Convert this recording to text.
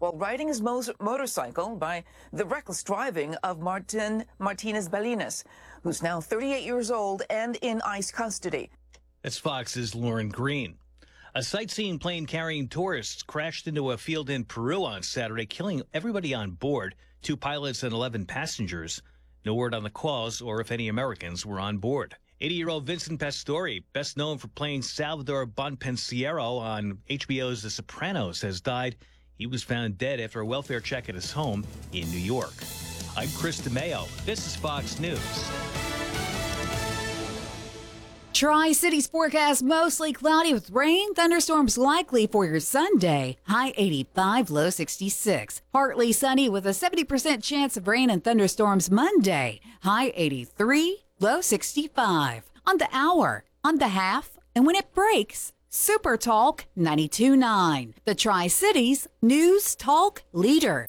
while riding his motorcycle by the reckless driving of Martin Martinez Balinas, who's now 38 years old and in ICE custody. That's Fox's Lauren Green. A sightseeing plane carrying tourists crashed into a field in Peru on Saturday, killing everybody on board, 2 pilots and 11 passengers. No word on the cause or if any Americans were on board. 80-year-old Vincent Pastore, best known for playing Salvador Bonpensiero on HBO's The Sopranos, has died. He was found dead after a welfare check at his home in New York. I'm Chris DeMeo. This is Fox News. Tri-Cities forecast mostly cloudy with rain, thunderstorms likely for your Sunday. High 85, low 66. Partly sunny with a 70% chance of rain and thunderstorms Monday. High 83, low 65. On the hour, on the half, and when it breaks, Super Talk 92.9. The Tri-Cities News Talk Leader.